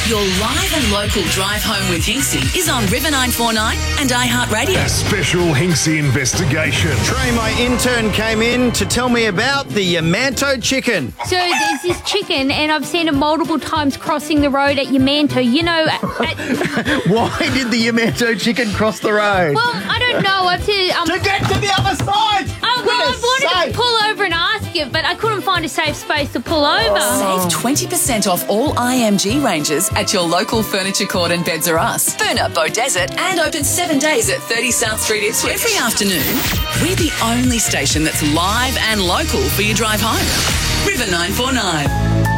Your live and local drive home with Hinksy is on River 949 and iHeartRadio. A special Hinksy investigation. Trey, my intern, came in to tell me about the Yamanto chicken. So there's this chicken, and I've seen it multiple times crossing the road at Yamanto. You know, Why did the Yamanto chicken cross the road? well, I don't know. I've seen, To get to the other side! I wanted to pull over and ask it, but I couldn't find a safe space to pull over. Save 20% off all IMG ranges at your local Furniture Court and Beds R Us, Boonah, Beaudesert, and open 7 days at 30 South Street Ipswich. Every afternoon, we're the only station that's live and local for your drive home. River 949.